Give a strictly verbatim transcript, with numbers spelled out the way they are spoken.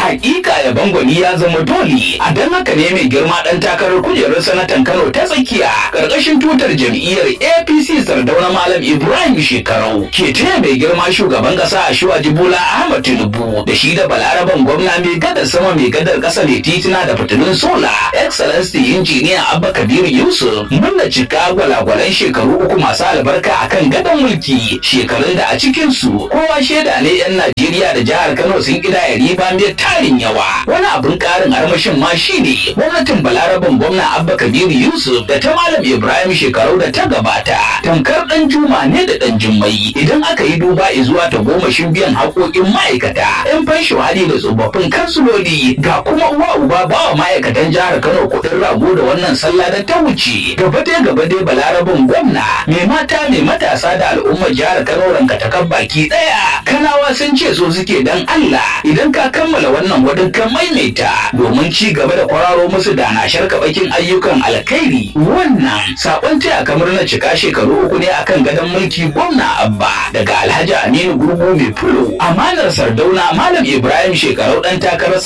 hakika ya bangwani ya zama dole, a don haka ne mai girma dan takarar kujerar sanatan Kano ta tsakiya karkashin tutar jam'iyyar A P C Sardauna Malam Ibrahim Shekarau ke taya mai girma shugaban kasa Asiwaju Bola Ahmad Tinubu da shi da balaraban gwamna mai gadar sama mai gadar kasa mai titina da fitilun sola Excellency Injiniya Abba Kabir Yusuf murna cika gwalagwalan shekaru uku masu albarka akan gadon mulki, shekarun da a cikin su kowa shaida ne yan Najeriya da jihar Kano sun kidaya riba mai tarin yawa. Wani abin karin armashin ma shine gwamnatin balaraban gwamna Abba Kabir Yusuf da ta Malam Ibrahim Shekarau da ta gabata tamkar dan juma ne da dan jummai idan aka yi duba zuwa ta gomashin biyan haƙoƙin ma'aikata, yan fansho hali da tsofaffin kansuloli, ga kuma uwa uba bawa ma'aikatan jihar Kano kuɗin rago da wannan sallah da ta wuce. Gaba dai gaba dai balarabin gwamna mai mata mai matasa da al'ummar jihar Kano ranka ta baki ɗaya. Kanawa sun ce so suke dan Allah idan ka kammala wannan wadin ka maimaita domin ci gaba da kwararo musu da na sharka bakin ayyukan alkhairi. Wannan sakon taya kamar na cika shekaru uku ne akan gadon mulki gwamna Abba daga Alhaji Aminu Gurgu mai fulo. Amanar Sardauna Malam Ibrahim Shekarau dan takarar